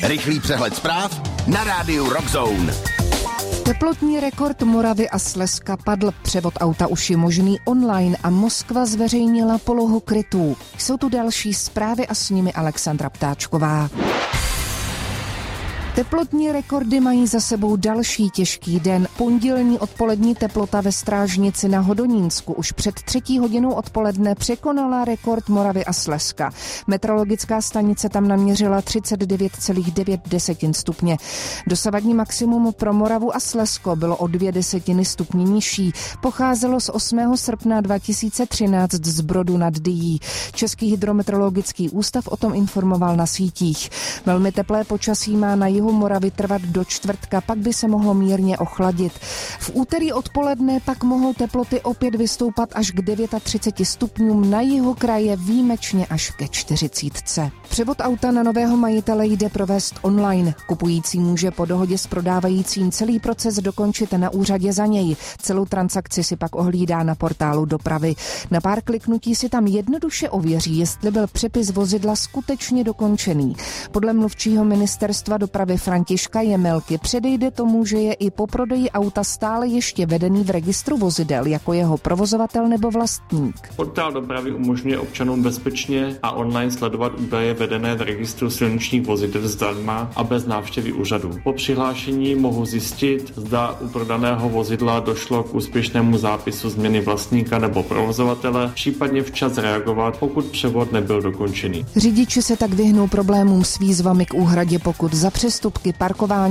Rychlý přehled zpráv na rádiu Rock Zone. Teplotní rekord Moravy a Slezska padl. Převod auta už je možný online a Moskva zveřejnila polohu krytů. Jsou tu další zprávy a s nimi Alexandra Ptáčková. Teplotní rekordy mají za sebou další těžký den. Pondělní odpolední teplota ve Strážnici na Hodonínsku už před 3. hodinou odpoledne překonala rekord Moravy a Slezska. Meteorologická stanice tam naměřila 39,9 stupně. Dosavadní maximum pro Moravu a Slezsko bylo o 0,2 stupně nižší. Pocházelo z 8. srpna 2013 z Brodu nad Dyjí. Český hydrometeorologický ústav o tom informoval na sítích. Velmi teplé počasí má na jihu Moravy trvat do čtvrtka, pak by se mohlo mírně ochladit. V úterý odpoledne pak mohou teploty opět vystoupat až k 39 stupňům, na jihu kraje výjimečně až ke 40. Převod auta na nového majitele jde provést online. Kupující může po dohodě s prodávajícím celý proces dokončit na úřadě za něj. Celou transakci si pak ohlídá na portálu dopravy. Na pár kliknutí si tam jednoduše ověří, jestli byl přepis vozidla skutečně dokončený. Podle mluvčího ministerstva dopravy Františka Jemelky předejde tomu, že je i po prodeji auta stále ještě vedený v registru vozidel jako jeho provozovatel nebo vlastník. Portál dopravy umožňuje občanům bezpečně a online sledovat údaje vedené v registru silničních vozidel zdarma a bez návštěvy úřadu. Po přihlášení mohu zjistit, zda u prodaného vozidla došlo k úspěšnému zápisu změny vlastníka nebo provozovatele, případně včas reagovat, pokud převod nebyl dokončený. Řidiči se tak vyhnou problémům s výzvami k úhradě pokut za přestupky, parkování